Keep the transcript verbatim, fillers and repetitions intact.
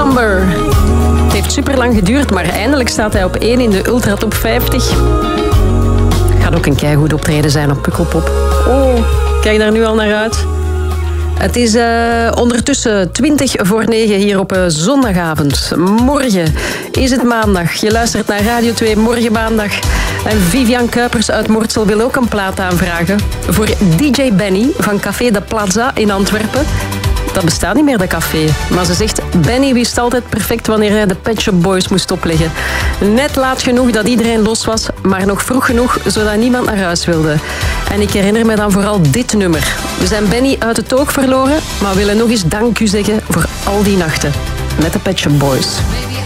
Number. Het heeft super lang geduurd, maar eindelijk staat hij op één in de Ultra Top vijftig. Gaat ook een keigoed optreden zijn op Pukkelpop. Oh, kijk daar nu al naar uit. Het is uh, ondertussen twintig voor negen hier op uh, zondagavond. Morgen is het maandag. Je luistert naar Radio twee, morgen maandag. En Vivian Kuipers uit Mortsel wil ook een plaat aanvragen voor D J Benny van Café de Plaza in Antwerpen. Dat bestaat niet meer, dat café. Maar ze zegt, Benny wist altijd perfect wanneer hij de Pet Shop Boys moest opleggen. Net laat genoeg dat iedereen los was, maar nog vroeg genoeg zodat niemand naar huis wilde. En ik herinner me dan vooral dit nummer. We zijn Benny uit het oog verloren, maar willen nog eens dank u zeggen voor al die nachten met de Pet Shop Boys.